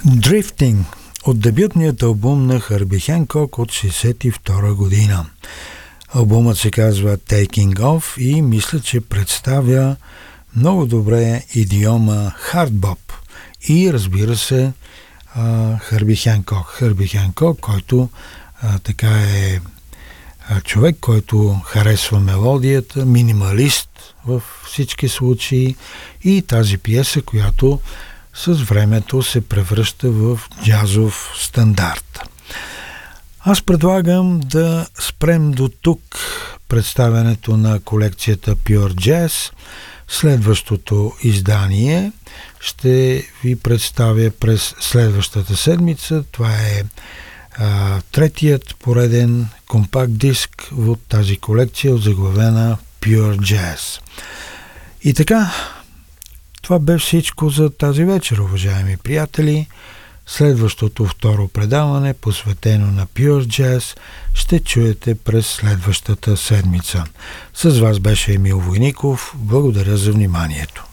Drifting от дебютният албум на Хърби Хенкок от 1962 година. Албумът се казва Taking Off и мисля, че представя много добре идиома хардбоп и разбира се Хърби Хенкок. Хърби Хенкок, който така е човек, който харесва мелодията, минималист в всички случаи и тази пиеса, която с времето се превръща в джазов стандарт. Аз предлагам да спрем до тук представянето на колекцията Pure Jazz. Следващото издание ще ви представя през следващата седмица. Това е третият пореден компакт диск от тази колекция, озаглавена Pure Jazz. И така, това бе всичко за тази вечер, уважаеми приятели. Следващото второ предаване, посветено на Pure Jazz, ще чуете през следващата седмица. С вас беше Емил Войников. Благодаря за вниманието.